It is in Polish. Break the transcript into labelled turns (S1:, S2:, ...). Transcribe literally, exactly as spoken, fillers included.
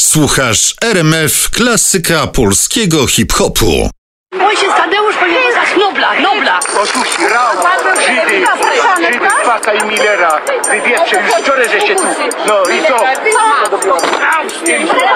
S1: Słuchasz R M F, klasyka polskiego hip-hopu.
S2: Ojciec Tadeusz pojechał za Nobla, Nobla.
S3: Otóż grał Żydy, Żydy Paka i Millera. Wy wiecie, już wczoraj żeście tu. No i co?